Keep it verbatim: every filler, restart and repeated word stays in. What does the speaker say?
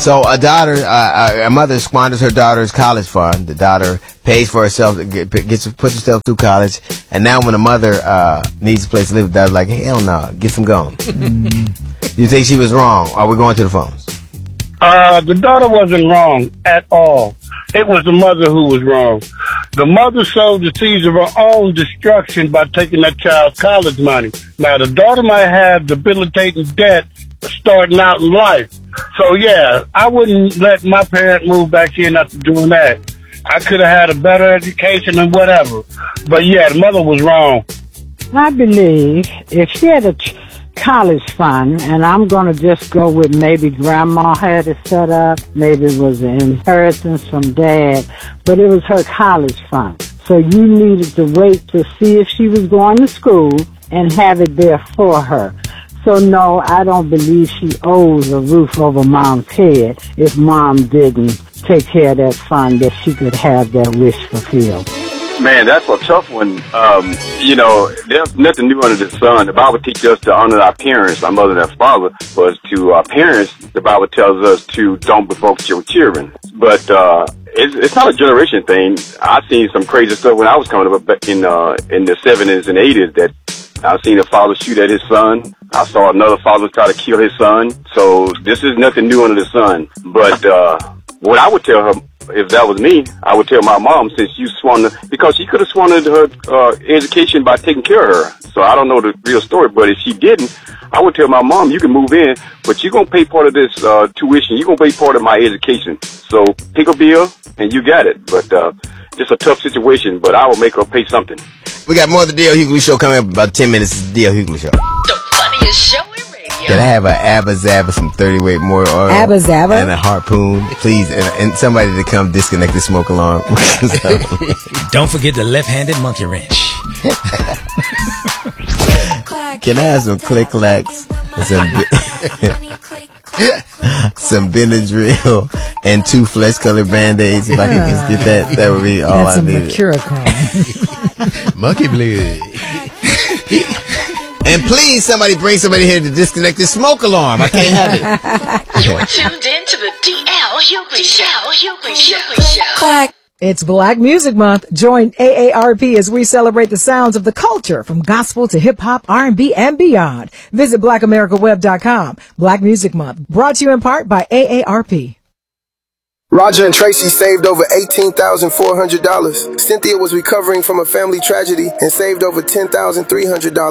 So a daughter, uh, a mother squanders her daughter's college fund. The daughter pays for herself, gets puts herself through college, and now when a mother uh, needs a place to live, the daughter's like, hell no, get some gone. Mm-hmm. You think she was wrong? Are we going to the phones? Uh, the daughter wasn't wrong at all. It was the mother who was wrong. The mother sowed the seeds of her own destruction by taking that child's college money. Now, the daughter might have debilitating debt starting out in life. So, yeah, I wouldn't let my parent move back in after doing that. I could have had a better education and whatever. But, yeah, the mother was wrong. I believe if she had a ch- college fund, and I'm going to just go with maybe grandma had it set up, maybe it was an inheritance from dad, but it was her college fund. So you needed to wait to see if she was going to school and have it there for her. So no, I don't believe she owes a roof over mom's head if mom didn't take care of that fund that she could have that wish fulfilled. Man, that's a tough one. Um, you know, there's nothing new under the sun. The Bible teaches us to honor our parents, our mother and our father. But to our parents, the Bible tells us to don't provoke your children. But uh, it's, it's not a generation thing. I've seen some crazy stuff when I was coming up in uh, in the seventies and eighties that I've seen a father shoot at his son. I saw another father try to kill his son. So this is nothing new under the sun. But uh, what I would tell her, if that was me, I would tell my mom, since you squandered, because she could have squandered her uh, education by taking care of her. So I don't know the real story, but if she didn't, I would tell my mom, you can move in, but you're going to pay part of this uh, tuition. You're going to pay part of my education. So pick a bill, and you got it. But uh, it's a tough situation, but I will make her pay something. We got more of the D L. Hughley Show coming up in about ten minutes. It's the D L. Hughley Show. The funniest show in radio. Can I have an Abba Zaba, some thirty weight more oil? Abba Zaba? And a harpoon, please. And, and somebody to come disconnect the smoke alarm. Don't forget the left-handed monkey wrench. Can I have some click-clacks? Some, some Benadryl and two flesh-colored Band-Aids. If I could just get that, that would be all That's I needed. Monkey blood. And please, somebody bring somebody here to disconnect this smoke alarm. I can't have it. You're tuned in to the D L. Hughley Show. Hughley Show. Show. It's Black Music Month. Join A A R P as we celebrate the sounds of the culture from gospel to hip-hop, R and B, and beyond. Visit black america web dot com. Black Music Month, brought to you in part by A A R P. Roger and Tracy saved over eighteen thousand four hundred dollars. Cynthia was recovering from a family tragedy and saved over ten thousand three hundred dollars.